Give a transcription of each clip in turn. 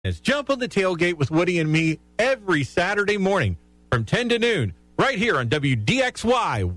Jump on the tailgate with Woody and me every Saturday morning from 10 to noon right here on WDXY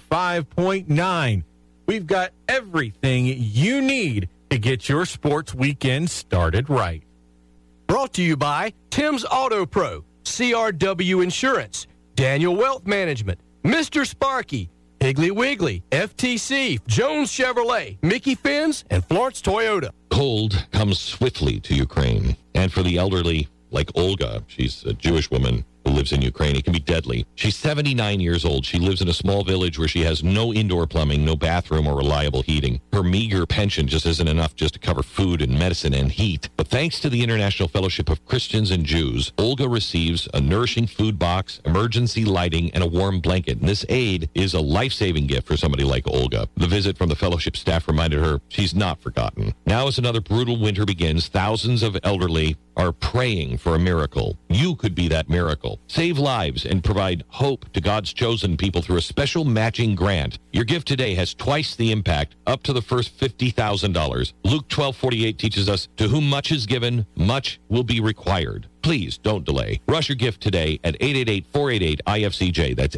105.9. We've got everything you need to get your sports weekend started right. Brought to you by Tim's Auto Pro, CRW Insurance, Daniel Wealth Management, Mr. Sparky, Piggly Wiggly, FTC, Jones Chevrolet, Mickey Fins, and Florence Toyota. Cold comes swiftly to Ukraine. And for the elderly, like Olga, she's a Jewish woman who lives in Ukraine, it can be deadly. She's 79 years old. She lives in a small village where she has no indoor plumbing, no bathroom, or reliable heating. Her meager pension just isn't enough just to cover food and medicine and heat. But thanks to the International Fellowship of Christians and Jews, Olga receives a nourishing food box, emergency lighting, and a warm blanket. And this aid is a life-saving gift for somebody like Olga. The visit from the fellowship staff reminded her she's not forgotten. Now as another brutal winter begins, thousands of elderly are praying for a miracle. You could be that miracle. Save lives and provide hope to God's chosen people through a special matching grant. Your gift today has twice the impact, up to the first $50,000. Luke 12:48 teaches us, to whom much is given, much will be required. Please don't delay. Rush your gift today at 888-488-IFCJ. That's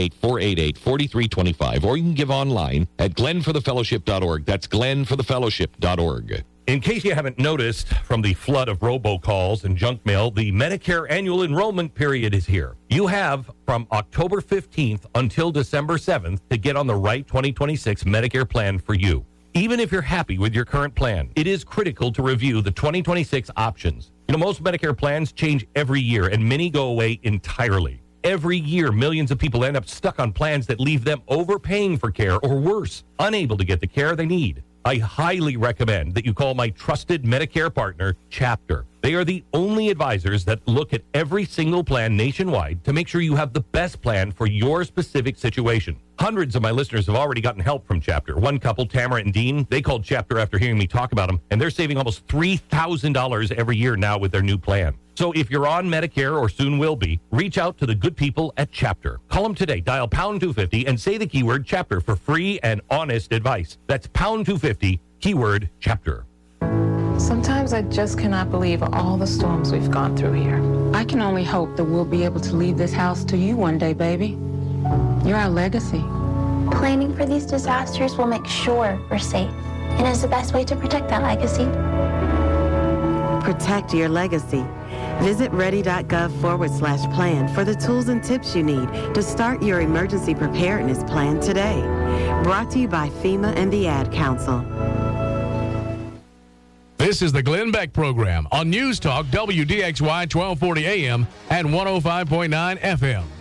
888-488-4325. Or you can give online at glenforthefellowship.org. That's glenforthefellowship.org. In case you haven't noticed from the flood of robocalls and junk mail, the Medicare annual enrollment period is here. You have from October 15th until December 7th to get on the right 2026 Medicare plan for you. Even if you're happy with your current plan, it is critical to review the 2026 options. You know, most Medicare plans change every year, and many go away entirely. Every year, millions of people end up stuck on plans that leave them overpaying for care or worse, unable to get the care they need. I highly recommend that you call my trusted Medicare partner, Chapter. They are the only advisors that look at every single plan nationwide to make sure you have the best plan for your specific situation. Hundreds of my listeners have already gotten help from Chapter. One couple, Tamara and Dean, they called Chapter after hearing me talk about them, and they're saving almost $3,000 every year now with their new plan. So if you're on Medicare or soon will be, reach out to the good people at Chapter. Call them today, dial pound 250 and say the keyword Chapter for free and honest advice. That's pound 250, keyword Chapter. Sometimes I just cannot believe all the storms we've gone through here. I can only hope that we'll be able to leave this house to you one day, baby. You're our legacy. Planning for these disasters will make sure we're safe, and is the best way to protect that legacy. Protect your legacy. Visit ready.gov/plan for the tools and tips you need to start your emergency preparedness plan today. Brought to you by FEMA and the Ad Council. This is the Glenn Beck Program on News Talk WDXY 1240 AM and 105.9 FM.